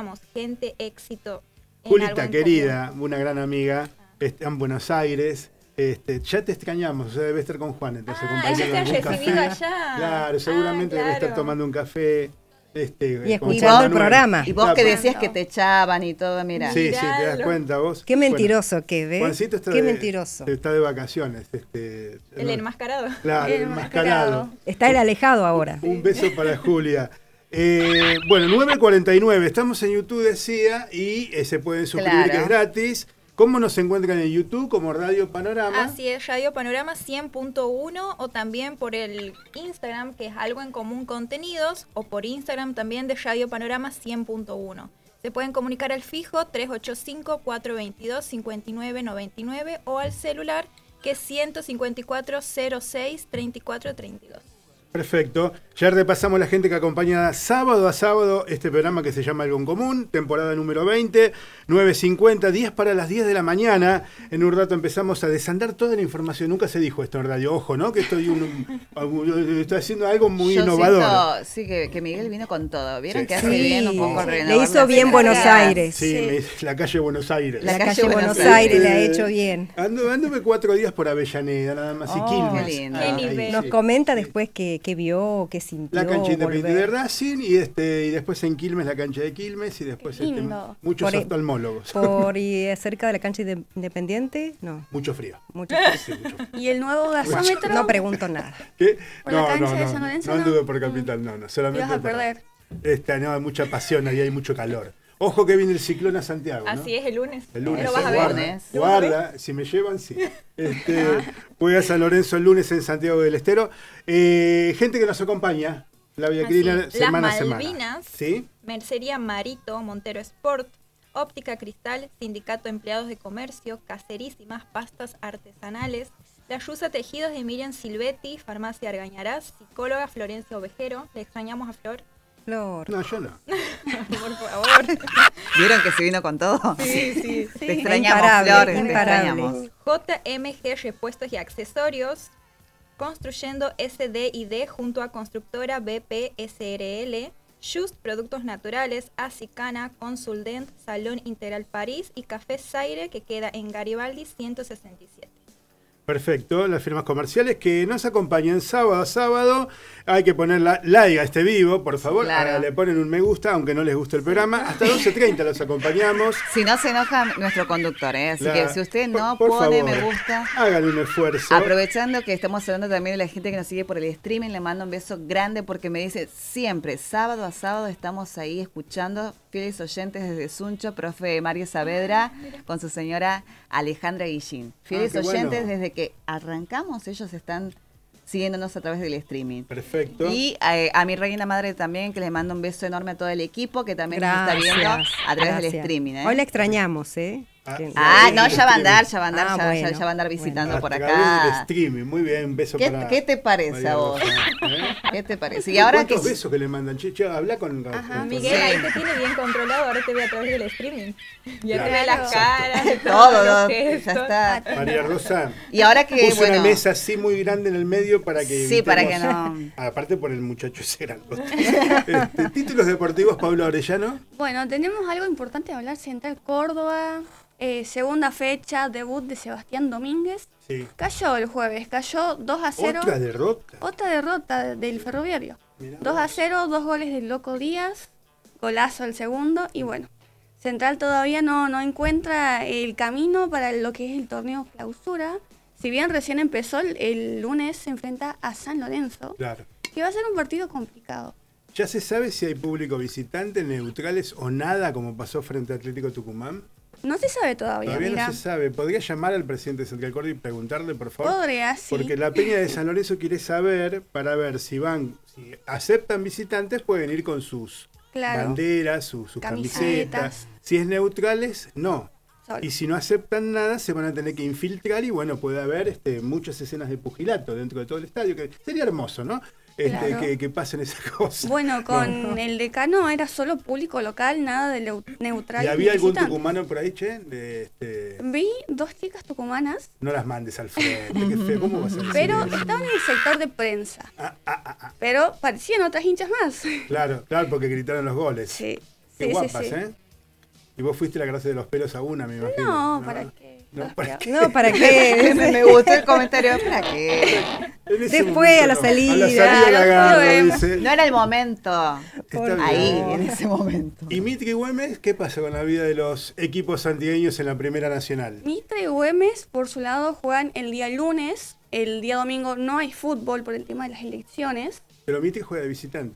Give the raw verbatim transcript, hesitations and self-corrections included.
necesitamos gente, éxito. Julita, querida, común. Una gran amiga, está en Buenos Aires. Este, ya te extrañamos, o sea, debe estar con Juan, entonces ah, acompañando algún café. Allá. Claro, seguramente ah, claro. debe estar tomando un café. Este, y escuchando el programa. Y vos claro, que decías no. que te echaban y todo, mira. Sí, Miralo. sí, te das cuenta vos. Qué mentiroso bueno, que ves. Juancito está Qué de, mentiroso. Está de vacaciones. Este, el no, enmascarado. Claro, el enmascarado. Está el alejado ahora. Un beso para Julia. Eh, bueno, nueve cuarenta y nueve, estamos en YouTube, decía, y eh, se pueden suscribir, claro. que es gratis. ¿Cómo nos encuentran en YouTube? Como Radio Panorama. Así es, Radio Panorama cien punto uno o también por el Instagram, que es Algo en Común Contenidos, o por Instagram también de Radio Panorama cien punto uno. Se pueden comunicar al fijo tres ocho cinco, cuatro dos dos, cinco nueve nueve nueve o al celular que es ciento cincuenta y cuatro, cero seis, treinta y cuatro treinta y dos. Perfecto. Ya repasamos la gente que acompaña sábado a sábado este programa que se llama Algo en Común, temporada número veinte, nueve cincuenta, diez para las diez de la mañana. En un rato empezamos a desandar toda la información. Nunca se dijo esto en radio. Ojo, ¿no? Que estoy, un, un, estoy haciendo algo muy Yo innovador. Siento, sí, que, que Miguel vino con todo. ¿Vieron sí. que hace sí. bien un poco renovar? Le hizo bien Buenos Aires. Sí, sí. Me, la calle Buenos Aires. La, la calle, calle Buenos Aires, Aires le ha hecho bien. Ando, anduve cuatro días por Avellaneda, nada más, y oh, Quilmes. Qué lindo. Ah, ahí, Nos sí. comenta después que, que vio, que sintió. La cancha independiente de Racing y este y después en Quilmes la cancha de Quilmes y después este, muchos por, oftalmólogos. Por y cerca de la cancha de Independiente, no. Mucho frío. Mucho frío. Sí, mucho frío. ¿Y el nuevo gasómetro? No pregunto nada. ¿Qué? ¿Por no, la cancha no, de no, San Lorenzo? No anduve por Capital, no, no. Solamente vas a perder. Esta, no, hay mucha pasión, ahí hay mucho calor. Ojo que viene el ciclón a Santiago, ¿no? Así es, el lunes. El lunes. ¿Lo vas a ver? Guarda, guarda, si me llevan, sí. Este, voy a San Lorenzo el lunes en Santiago del Estero. Eh, gente que nos acompaña. Flavia Krina, semana a semana. Las Malvinas, ¿sí? Mercería Marito, Montero Sport, Óptica Cristal, Sindicato de Empleados de Comercio, Caserísimas, Pastas Artesanales, La Yusa Tejidos de Miriam Silvetti, Farmacia Argañarás, Psicóloga Florencia Ovejero. ¿Le extrañamos a Flor? Flor. No, yo no. Por favor. ¿Vieron que se vino con todo? Sí, sí. Te extrañamos, imparable, Flor, imparable. te extrañamos. J M G Repuestos y Accesorios, Construyendo S D y D junto a Constructora B P S R L, Just Productos Naturales, Acicana, Consuldent, Salón Integral París y Café Zaire, que queda en Garibaldi ciento sesenta y siete. Perfecto, las firmas comerciales que nos acompañan sábado a sábado. Hay que poner la like a este vivo, por favor. Claro. Ahora le ponen un me gusta, aunque no les guste el programa. Hasta doce treinta los acompañamos. Si no se enoja nuestro conductor, ¿eh? Así la, que si usted no por, por pone favor, me gusta, hagan un esfuerzo. Aprovechando que estamos hablando también de la gente que nos sigue por el streaming, le mando un beso grande porque me dice siempre, sábado a sábado estamos ahí escuchando, fieles oyentes desde Suncho, profe Mario Saavedra, con su señora Alejandra Guillín. Fieles ah, oyentes bueno. desde que arrancamos, ellos están siguiéndonos a través del streaming. Perfecto. Y eh, a mi reina madre también, que les mando un beso enorme a todo el equipo que también gracias, nos está viendo a través gracias. del streaming. ¿eh? Hoy la extrañamos, ¿eh? Ah, que, ah no, ya va a andar, ya va a andar, ah, ya, bueno, ya, ya va a andar visitando bueno. por Hasta acá. el streaming, muy bien, un beso ¿Qué, para ¿Qué te parece María a vos? Rosa, ¿eh? ¿Qué te parece? Y ahora que ¿Cuántos besos que le mandan? Che, che, habla con... Ajá, con Miguel, ahí te tiene bien controlado, ahora te ve a través del streaming. Ya claro. te ve las caras, todo, todo ya está. María Rosa. Y ahora que puso bueno, una mesa así muy grande en el medio para que sí, evitemos, para que no. Aparte por el muchacho ese grandote. este, títulos deportivos, Pablo Arellano. Bueno, tenemos algo importante de hablar. Central Córdoba, eh, segunda fecha, debut de Sebastián Domínguez. Sí. Cayó el jueves, cayó dos a cero. Otra derrota. Otra derrota del Ferroviario. Mirá dos a vos. cero, dos goles del Loco Díaz, golazo el segundo y bueno. Central todavía no, no encuentra el camino para lo que es el torneo clausura. Si bien recién empezó, el, el lunes se enfrenta a San Lorenzo, Claro. que va a ser un partido complicado. ¿Ya se sabe si hay público visitante, neutrales o nada, como pasó frente a Atlético Tucumán? No se sabe todavía, Todavía mira. no se sabe. ¿Podría llamar al presidente de Central Córdoba y preguntarle, por favor? Podría, sí. Porque la Peña de San Lorenzo quiere saber, para ver si van, si aceptan visitantes, pueden ir con sus Claro. banderas, sus, sus Camisetas. camisetas. Si es neutrales, no. Solo. Y si no aceptan nada, se van a tener que infiltrar y bueno, puede haber este, muchas escenas de pugilato dentro de todo el estadio, que sería hermoso, ¿no? Este, Claro. que, que pasen esas cosas. Bueno, con No. el decano era solo público local, nada de leu- neutral. ¿Y había ni algún visitante. tucumano por ahí, che? De, este, Vi dos chicas tucumanas, no las mandes al frente, qué feo, ¿cómo vas a decir pero eso? estaban en el sector de prensa. Ah, ah, ah, ah. Pero parecían otras hinchas más. Claro, claro, porque gritaron los goles. Sí, Qué Sí, sí, guapas, sí. ¿eh? Y vos fuiste la que hace de los pelos a una, me imagino. No, ¿para qué? No, ¿para qué? No, ¿para qué? me, me gustó el comentario. ¿Para qué? En ese Después, a la no. salida. A la salida la agarro, Lo vemos. dice. No era el momento. Está bien. Ahí, en ese momento. ¿Y Mitre y Güemes? ¿Qué pasa con la vida de los equipos santigueños en la Primera Nacional? Mitre y Güemes, por su lado, juegan el día lunes. El día domingo no hay fútbol por el tema de las elecciones. Pero Mitre juega de visitante.